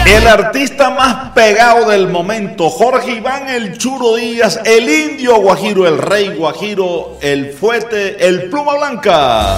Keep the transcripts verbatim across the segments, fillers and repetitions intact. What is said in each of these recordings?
El artista más pegado del momento, Jorge Iván El Churo Díaz, el indio guajiro, el rey guajiro, el fuete, el pluma blanca.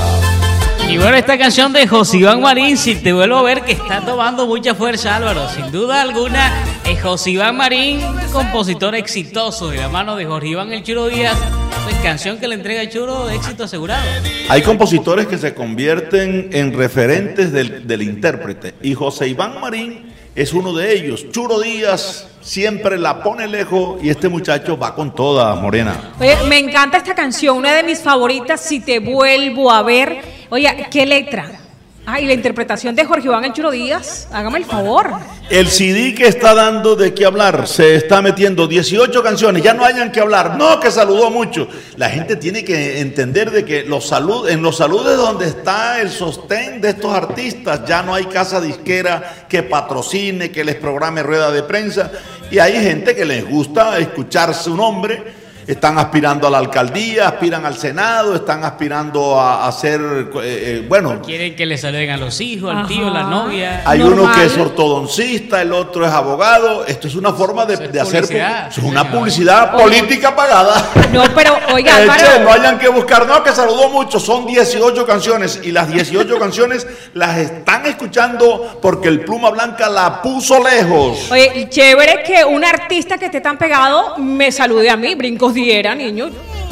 Y bueno, esta canción de José Iván Marín, si te vuelvo a ver que está tomando mucha fuerza, Álvaro, sin duda alguna, es José Iván Marín, compositor exitoso de la mano de Jorge Iván El Churo Díaz, pues canción que le entrega el Churo, éxito asegurado. Hay compositores que se convierten en referentes del, del intérprete, y José Iván Marín es uno de ellos. Churo Díaz siempre la pone lejos y este muchacho va con toda, Morena. Oye, me encanta esta canción, una de mis favoritas, Si te vuelvo a ver. Oye, ¿qué letra? Ay, la interpretación de Jorge Iván El Churo Díaz, hágame el favor. El C D que está dando de qué hablar, se está metiendo dieciocho canciones, ya no hayan que hablar, no, que saludó mucho. La gente tiene que entender de que los salud, en los saludes donde está el sostén de estos artistas, ya no hay casa disquera que patrocine, que les programe rueda de prensa, y hay gente que les gusta escuchar su nombre. Están aspirando a la alcaldía, aspiran al Senado, están aspirando a, a ser, eh, bueno... Quieren que le saluden a los hijos, al tío, la novia. Hay normal. Uno que es ortodoncista, el otro es abogado. Esto es una forma de, de hacer... Es una publicidad Oye. política pagada. No, pero oiga, eh, che, no hayan que buscar, no, que saludó mucho. Son dieciocho canciones y las dieciocho canciones las están escuchando porque el Pluma Blanca la puso lejos. Oye, chévere que un artista que esté tan pegado me salude a mí, brincos diera, niño.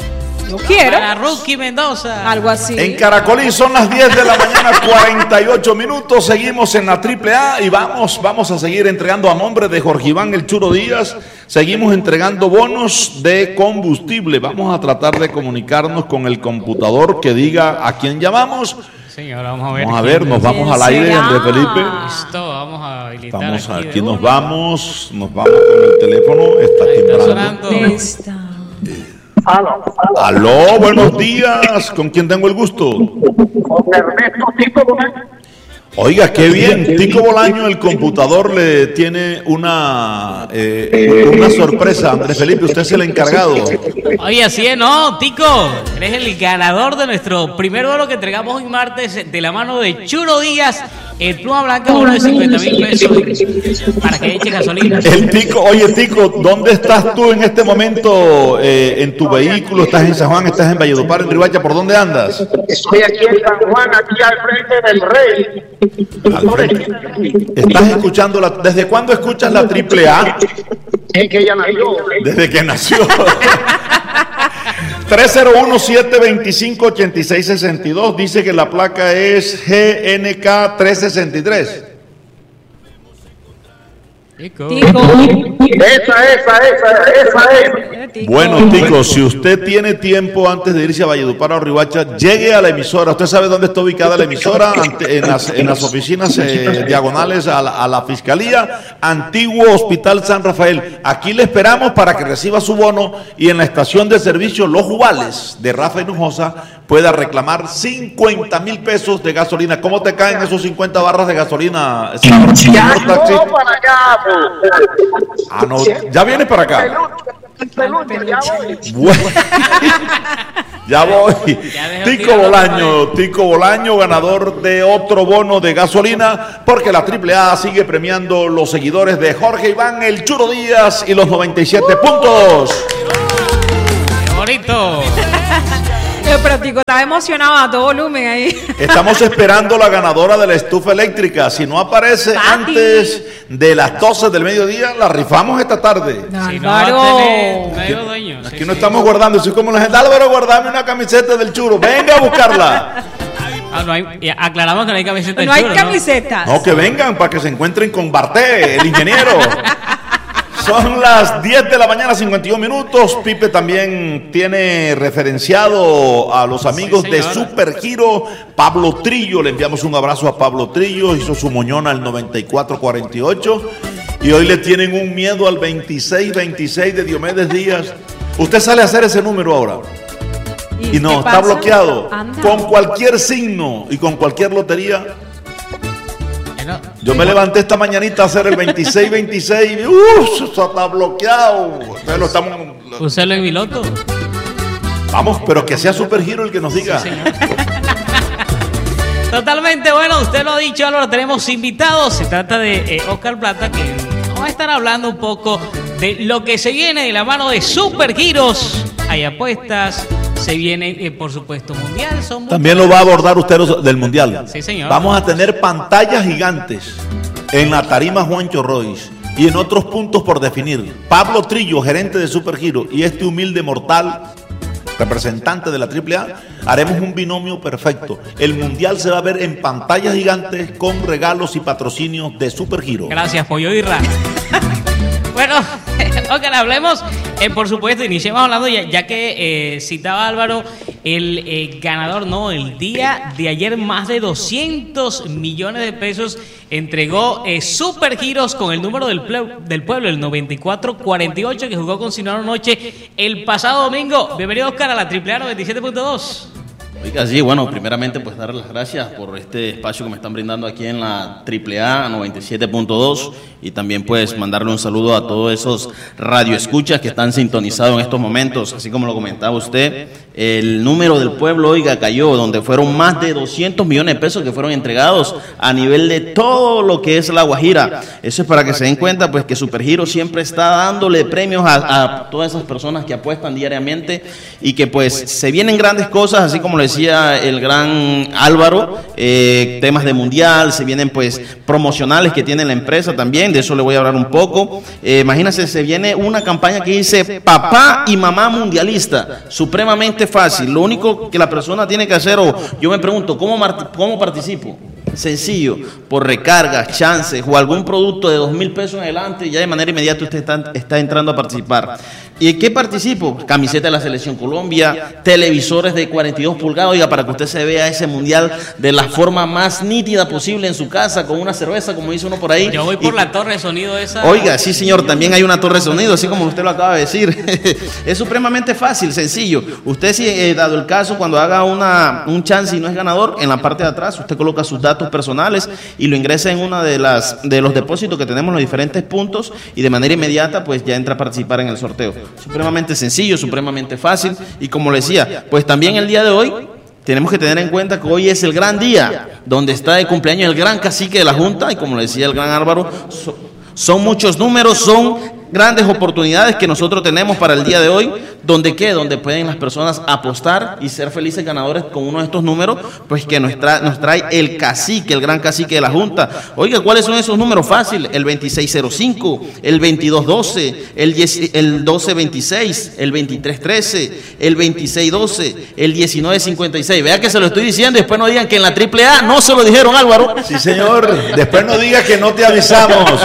Yo quiero. Para Rookie Mendoza. Algo así. En Caracolí son las diez de la mañana, cuarenta y ocho minutos. Seguimos en la triple A y vamos, vamos a seguir entregando a nombre de Jorge Iván El Churo Díaz. Seguimos entregando bonos de combustible. Vamos a tratar de comunicarnos con el computador que diga a quién llamamos. Señor, vamos a ver. Vamos a ver, nos vamos al aire, Andrés Felipe. Listo, vamos a habilitar. Vamos aquí, aquí nos vamos, nos vamos con el teléfono. Está timbrando. Está. Aló. Aló, buenos días. ¿Con quién tengo el gusto? Con Ernesto Tico Bolaño. Oiga, qué bien. Tico Bolaño, el computador, le tiene una eh, una sorpresa. Andrés Felipe, usted es el encargado. Oye, así es, ¿no? Tico, eres el ganador de nuestro primer bono que entregamos hoy martes de la mano de Churo Díaz. El Pluma Blanca, uno de cincuenta mil pesos para que eche gasolina. El Tico, oye Tico, ¿dónde estás tú en este momento? Eh, ¿En tu vehículo? ¿Estás en San Juan? ¿Estás en Valledupar, en Riohacha? ¿Por dónde andas? Estoy aquí en San Juan, aquí al frente del Rey. Al frente. ¿Estás escuchando la, desde cuándo escuchas la triple A? Es que ella nació. Desde que nació. tres cero uno, siete dos cinco, ocho seis seis dos dice que la placa es G N K trescientos sesenta y tres. Tico. Tico. Esa, esa, esa, esa es. Bueno, Tico, si usted tiene tiempo antes de irse a Valledupar o Riohacha, llegue a la emisora. Usted sabe dónde está ubicada la emisora, ante, en, las, en las oficinas eh, diagonales a la, a la Fiscalía, antiguo Hospital San Rafael. Aquí le esperamos para que reciba su bono y en la estación de servicio Los Jubales de Rafa Hinojosa pueda reclamar cincuenta mil pesos de gasolina. ¿Cómo te caen esos cincuenta barras de gasolina? Ya, señor taxi? No, para allá, pues. Ah, no, ya viene para acá. Peluche, ya voy. Bueno, ya voy. Tico Bolaño, Tico Bolaño, ganador de otro bono de gasolina, porque la triple A sigue premiando los seguidores de Jorge Iván El Churo Díaz y los noventa y siete puntos. ¡Qué bonito! Pero Tico estaba emocionado a todo volumen ahí. Estamos esperando la ganadora de la estufa eléctrica. Si no aparece Pati. antes de las doce del mediodía, la rifamos esta tarde. Si no va a tener medio dueño. Aquí Sí, no sí. estamos guardando. Soy como la gente. Álvaro, guardame una camiseta del Churo. Venga a buscarla. Ah, no hay, ya aclaramos que no hay camiseta No del hay Churo, camisetas. No, que vengan para que se encuentren con Barté, el ingeniero. Son las diez de la mañana, cincuenta y un minutos. Pipe también tiene referenciado a los amigos Sí, de señor. Supergiro. Pablo Trillo, le enviamos un abrazo a Pablo Trillo. Hizo su moñona al noventa y cuatro cuarenta y ocho. Y hoy le tienen un miedo al veintiséis veintiséis de Diomedes Díaz. Usted sale a hacer ese número ahora. Y no, qué está pasa? bloqueado. Anda. Con cualquier signo y con cualquier lotería. Eh, no. Yo me levanté esta mañanita a hacer el veintiséis veintiséis y ¡uh! Eso está bloqueado. Entonces lo estamos... Úselo en mi loto. Vamos, pero que sea Supergiro el que nos diga. Sí, señor. Totalmente, bueno, usted lo ha dicho, Álvaro, tenemos invitados. Se trata de eh, Oscar Plata, que nos va a estar hablando un poco de lo que se viene de la mano de Supergiros. Hay apuestas, se viene, eh, por supuesto, Mundial. Son También lo va a abordar usted del Mundial. Sí, señor. Vamos a tener pantallas gigantes en la tarima Juancho Royce y en otros puntos por definir. Pablo Trillo, gerente de Supergiro, y este humilde mortal, representante de la triple A, haremos un binomio perfecto. El Mundial se va a ver en pantallas gigantes con regalos y patrocinios de Supergiro. Gracias, Pollo y Rana. Bueno, ok, hablemos, eh, por supuesto, iniciemos hablando, ya, ya que eh, citaba Álvaro, el eh, ganador, no, el día de ayer más de doscientos millones de pesos entregó eh, Supergiros con el número del, del pueblo, el noventa y cuatro cuarenta y ocho, que jugó con Sinaloa Noche el pasado domingo. Bienvenido, Oscar, a la triple A noventa y siete punto dos. Oiga, sí, bueno, primeramente pues darles las gracias por este espacio que me están brindando aquí en la triple A noventa y siete punto dos y también pues mandarle un saludo a todos esos radioescuchas que están sintonizados en estos momentos, así como lo comentaba usted, el número del pueblo, oiga, cayó, donde fueron más de doscientos millones de pesos que fueron entregados a nivel de todo lo que es La Guajira. Eso es para que se den cuenta pues que Supergiro siempre está dándole premios a, a todas esas personas que apuestan diariamente y que pues se vienen grandes cosas, así como le decía el gran Álvaro, eh, temas de mundial, se vienen pues promocionales que tiene la empresa también, de eso le voy a hablar un poco. Eh, imagínense, se viene una campaña que dice papá y mamá mundialista, supremamente fácil. Lo único que la persona tiene que hacer, o yo me pregunto, ¿cómo, cómo participo? Sencillo, por recargas, chances o algún producto de dos mil pesos en adelante, ya de manera inmediata usted está, está entrando a participar. ¿Y en qué participo? Camiseta de la Selección Colombia, televisores de cuarenta y dos pulgadas, oiga, para que usted se vea ese mundial de la forma más nítida posible en su casa, con una cerveza, como dice uno por ahí. Yo voy por y, la torre de sonido esa. Oiga, sí señor, también hay una torre de sonido, así como usted lo acaba de decir. Es supremamente fácil, sencillo. Usted, si eh, dado el caso, cuando haga una, un chance y no es ganador, en la parte de atrás usted coloca sus datos personales y lo ingresa en una de las de los depósitos que tenemos en los diferentes puntos y de manera inmediata pues ya entra a participar en el sorteo. Supremamente sencillo, supremamente fácil y como le decía, pues también el día de hoy tenemos que tener en cuenta que hoy es el gran día donde está de cumpleaños el gran cacique de la Junta y como le decía el gran Álvaro, so, son muchos números, son grandes oportunidades que nosotros tenemos para el día de hoy, donde qué, donde pueden las personas apostar y ser felices ganadores con uno de estos números, pues que nos trae, nos trae el cacique, el gran cacique de la Junta. Oiga, ¿cuáles son esos números? Fácil, el veintiséis cero cinco, el veintidós doce, el, el doce veintiséis, el veintitrés trece, el veintiséis doce, el diecinueve cincuenta y seis. Vea que se lo estoy diciendo y después no digan que en la triple A no se lo dijeron, Álvaro. Sí, señor, después no diga que no te avisamos.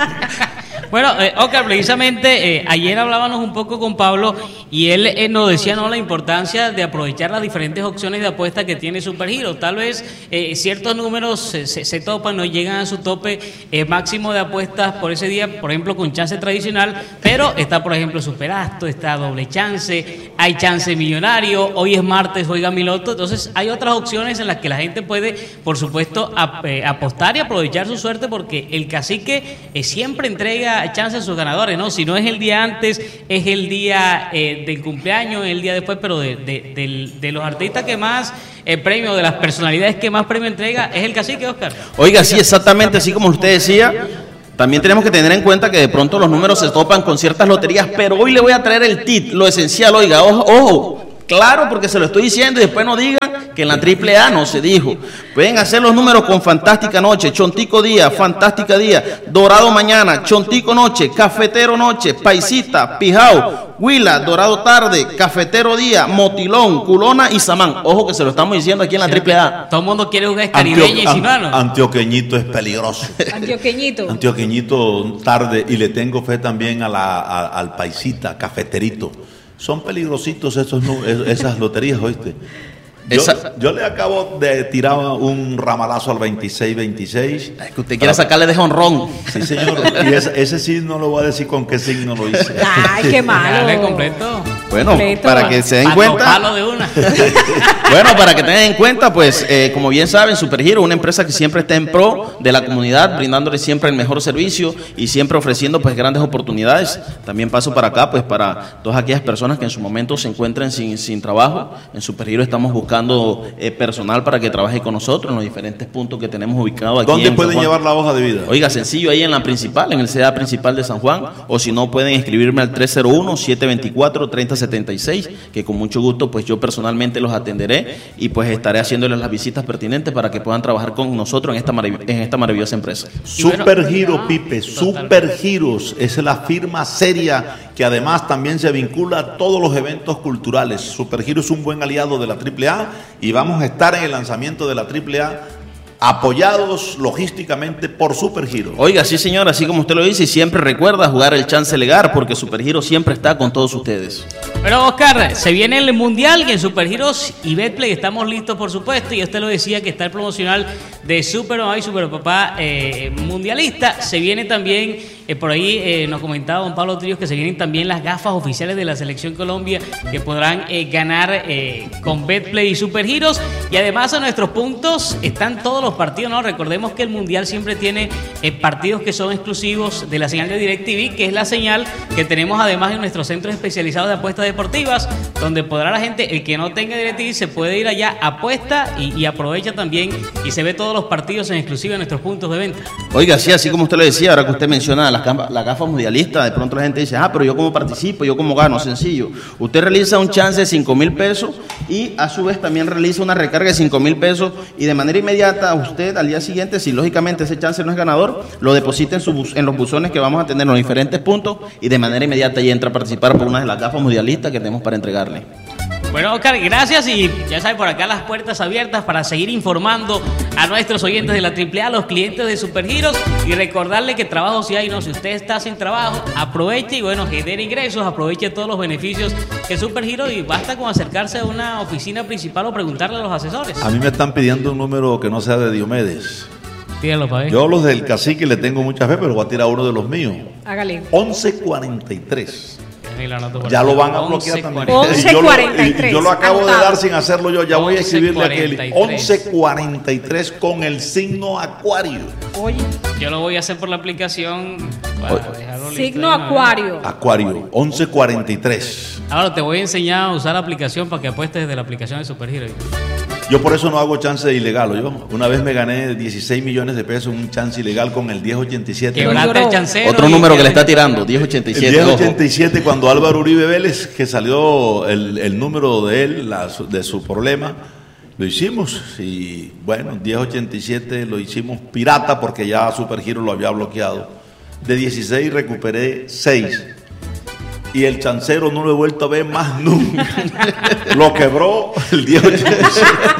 Bueno, eh, Oscar, precisamente eh, ayer hablábamos un poco con Pablo y él eh, nos decía no la importancia de aprovechar las diferentes opciones de apuesta que tiene Supergiro. Tal vez eh, ciertos números se, se, se topan, no llegan a su tope eh, máximo de apuestas por ese día, por ejemplo con chance tradicional, pero está por ejemplo Superasto, está doble chance, hay chance millonario, hoy es martes, juega Miloto, entonces hay otras opciones en las que la gente puede, por supuesto, ap eh, apostar y aprovechar su suerte porque el cacique eh, siempre entrega chance a sus ganadores, ¿no? Si no es el día antes, es el día eh, del cumpleaños, el día después, pero de, de, de, de los artistas que más eh, premio, de las personalidades que más premio entrega, es el cacique, Oscar. Oiga, sí, exactamente, así como usted decía. También tenemos que tener en cuenta que de pronto los números se topan con ciertas loterías, pero hoy le voy a traer el tip, lo esencial, oiga, ojo, ojo, claro, porque se lo estoy diciendo y después no digan que en la triple A no se dijo. Pueden hacer los números con Fantástica Noche, Chontico Día, Fantástica Día, Dorado Mañana, Chontico Noche, Cafetero Noche, Paisita, Pijao, Huila, Dorado Tarde, Cafetero Día, Motilón, Culona y Samán. Ojo que se lo estamos diciendo aquí en la triple A. Todo el mundo quiere jugar caribeña y sinalo. Antioqueñito es peligroso. Antioqueñito. Antioqueñito tarde y le tengo fe también a la, a, al Paisita, Cafeterito. Son peligrositos esos, esas loterías, ¿oíste? Yo, yo le acabo de tirar un ramalazo al veintiséis veintiséis. Es que usted quiere sacarle de jonrón. Sí, señor. Y ese, ese sí no lo voy a decir con qué signo lo hice. Ay, qué malo. Dale completo. Bueno, completo. Para que se den Palo, cuenta. Palo de una. Bueno, para que tengan en cuenta, pues, eh, como bien saben, Supergiro, una empresa que siempre está en pro de la comunidad, brindándole siempre el mejor servicio y siempre ofreciendo, pues, grandes oportunidades. También paso para acá, pues, para todas aquellas personas que en su momento se encuentren sin, sin trabajo. En Supergiro estamos buscando buscando eh, personal para que trabaje con nosotros en los diferentes puntos que tenemos ubicados aquí. ¿Dónde en pueden San Juan. llevar la hoja de vida? Oiga, sencillo, ahí en la principal, en el C A principal de San Juan, o si no pueden escribirme al tres cero uno, siete dos cuatro, tres cero siete seis, que con mucho gusto pues yo personalmente los atenderé y pues estaré haciéndoles las visitas pertinentes para que puedan trabajar con nosotros en esta, marav- en esta maravillosa empresa. Supergiro, bueno, Pipe, total. Supergiros es la firma seria que además también se vincula a todos los eventos culturales. Supergiro es un buen aliado de la triple A y vamos a estar en el lanzamiento de la triple A apoyados logísticamente por Supergiro. Oiga, sí señor, así como usted lo dice, y siempre recuerda jugar el chance legal porque Supergiro siempre está con todos ustedes. Pero Oscar, se viene el Mundial y en Supergiros y Betplay estamos listos, por supuesto, y usted lo decía que está el promocional de Super Mamá y Super Papá eh, mundialista. Se viene también, eh, por ahí eh, nos comentaba don Pablo Tríos que se vienen también las gafas oficiales de la Selección Colombia que podrán eh, ganar eh, con Betplay y Supergiros. Y además a nuestros puntos están todos los partidos, ¿no? Recordemos que el Mundial siempre tiene eh, partidos que son exclusivos de la señal de DirecTV, que es la señal que tenemos además en nuestros centros especializados de apuestas deportivas, donde podrá la gente, el que no tenga DirecTV, se puede ir allá, apuesta y, y aprovecha también y se ve todos los partidos en exclusiva en nuestros puntos de venta. Oiga, sí, así como usted lo decía, ahora que usted menciona las gafas, las gafas mundialistas, de pronto la gente dice, ah, pero yo cómo participo, yo cómo gano, sencillo. Usted realiza un chance de cinco mil pesos y a su vez también realiza una recarga de cinco mil pesos y de manera inmediata usted al día siguiente, si lógicamente ese chance no es ganador, lo deposita en, su bus, en los buzones que vamos a tener en los diferentes puntos y de manera inmediata ya entra a participar por una de las gafas mundialistas que tenemos para entregarle. Bueno, Oscar, gracias y ya saben, por acá las puertas abiertas para seguir informando a nuestros oyentes de la triple A, los clientes de Supergiros y recordarle que trabajo si hay, no, si usted está sin trabajo, aproveche y bueno, genere ingresos, aproveche todos los beneficios que Supergiros y basta con acercarse a una oficina principal o preguntarle a los asesores. A mí me están pidiendo un número que no sea de Diomedes. Tíralo para ver. Yo los del cacique le tengo mucha fe, pero voy a tirar uno de los míos. Hágale. once cuarenta y tres. Ahí lo anoto por Ya acá. lo van a bloquear también. once Y yo lo- cuarenta y tres. y yo lo acabo de Anotado. dar sin hacerlo yo. Ya voy a escribirle a aquel. once cuarenta y tres. once cuarenta y tres con el signo acuario. Oye, Yo lo voy a hacer por la aplicación para dejarlo listo signo de una vez. acuario. Acuario, once cuarenta y tres. Ahora te voy a enseñar a usar la aplicación para que apuestes desde la aplicación de Supergiros. Yo por eso no hago chance ilegal. Yo una vez me gané dieciséis millones de pesos en un chance ilegal con el diez ochenta y siete. Quebraste el chancero. Otro y número que le quedaste- está tirando, diez ochenta y El siete. diez ojo. ochenta y siete cuando Álvaro Uribe Vélez, que salió el, el número de él, la- de su problema, lo hicimos. Y bueno, diez ochenta y siete lo hicimos pirata porque ya Supergiro lo había bloqueado. De dieciséis recuperé seis. Y el chancero no lo he vuelto a ver más nunca. Lo quebró el diez ochenta y siete.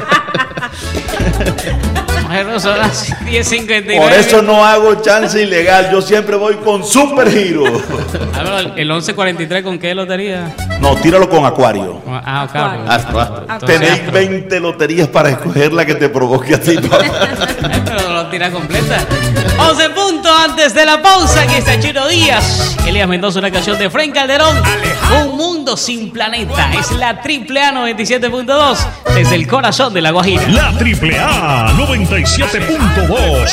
Bueno, son las diez cincuenta y Por nueve. eso no hago chance ilegal. Yo siempre voy con Supergiro. Ah, pero el- el once cuarenta y tres, ¿con qué lotería? No, tíralo con Acuario. Ah, ok. Acuario. Astro, astro. Entonces, Tenéis Astro. veinte loterías para escoger la que te provoque a ti. Ay, pero no lo tira completa. once puntos antes de la pausa. Aquí está Chino Díaz. Elías Mendoza, una canción de Frank Calderón. Un mundo sin planeta. Es la triple A noventa y siete punto dos desde el corazón de La Guajira. La triple A noventa y siete punto dos.